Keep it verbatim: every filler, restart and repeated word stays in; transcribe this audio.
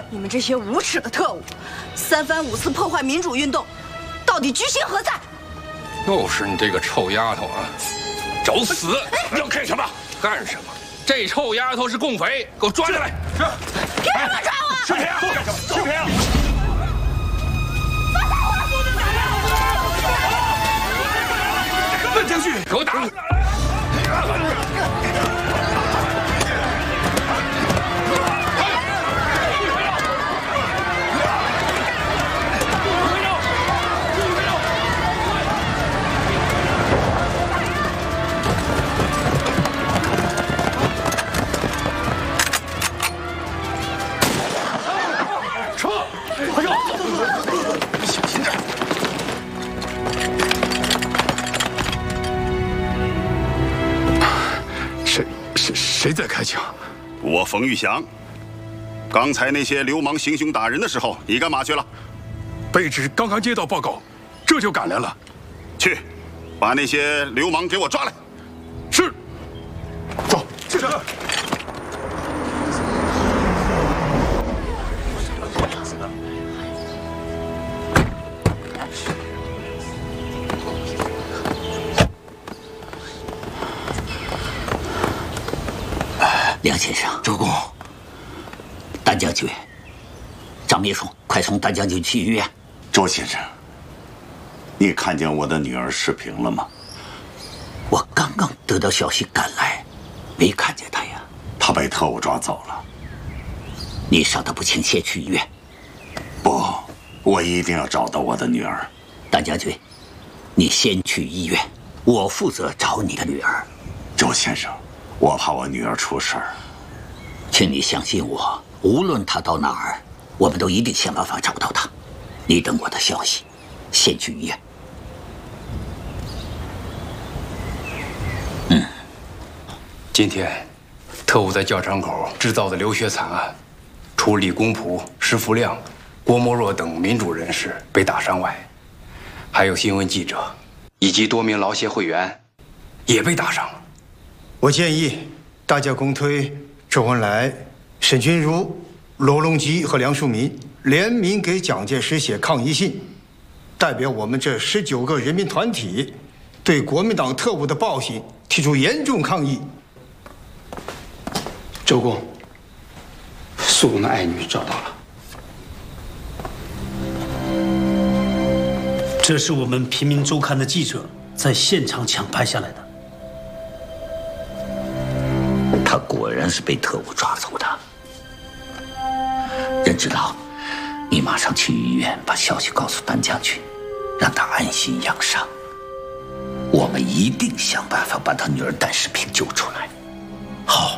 你们这些无耻的特务，三番五次破坏民主运动，到底居心何在？ 又是你这个臭丫头啊！找死！ 要干什么？ 干什么？这臭丫头是共匪，给我抓起来！ 是。 凭什么抓我？ 视频啊！干什么？视频啊！问将军， 给我打！ 谁在开枪？ 我冯玉祥。刚才那些流氓行凶打人的时候，你干嘛去了？ 卑职刚刚接到报告，这就赶来了。 去，把那些流氓给我抓来。 是。走。 是。 梁先生， 周公， 单将军，张秘书，快送单将军去医院。 周先生，你看见我的女儿视频了吗？ 我刚刚得到消息赶来，没看见她呀。 她被特务抓走了。 你伤得不轻，先去医院。 不，我一定要找到我的女儿。 单将军，你先去医院，我负责找你的女儿。 周先生。我怕我女儿出事儿， 请你相信我，无论她到哪儿，我们都一定想办法找到她。你等我的消息，先去医院。嗯， 今天，特务在教场口制造的流血惨案，除李公朴、石福亮、郭沫若等民主人士被打伤外，还有新闻记者以及多名劳协会员也被打伤了。 我建议大家公推周恩来、沈钧儒、罗隆基和梁漱溟联名给蒋介石写抗议信，代表我们这十九个人民团体对国民党特务的暴行提出严重抗议。 周公，苏东的爱女找到了， 这是我们《平民周刊》的记者在现场抢拍下来的。 他果然是被特务抓走的。任指导，你马上去医院把消息告诉单将军，让他安心养伤。我们一定想办法把他女儿单世平救出来。